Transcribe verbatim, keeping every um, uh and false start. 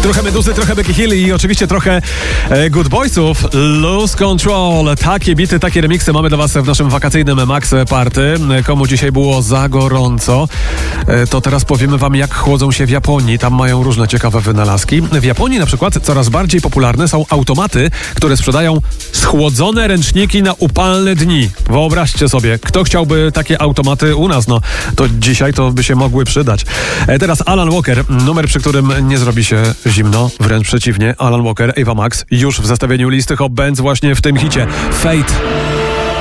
Trochę Meduzy, trochę Becky Hill i oczywiście trochę e, Good Boysów. Lose Control. Takie bity, takie remiksy mamy dla was w naszym wakacyjnym Max Party. Komu dzisiaj było za gorąco, e, to teraz powiemy wam, jak chłodzą się w Japonii. Tam mają różne ciekawe wynalazki. W Japonii na przykład coraz bardziej popularne są automaty, które sprzedają schłodzone ręczniki na upalne dni. Wyobraźcie sobie, kto chciałby takie automaty u nas? No, to dzisiaj to by się mogły przydać. E, teraz Alan Walker, numer, przy którym nie zrobi się zimno, wręcz przeciwnie. Alan Walker, Ava Max, już w zestawieniu listy Hot Bands właśnie w tym hicie Fate.